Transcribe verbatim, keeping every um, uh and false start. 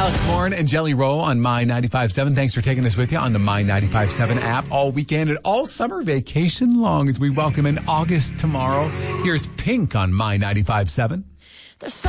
Alex Warren and Jelly Roll on My ninety-five point seven. Thanks for taking us with you on the My ninety-five point seven app all weekend and all summer vacation long as we welcome in August tomorrow. Here's Pink on My ninety-five point seven.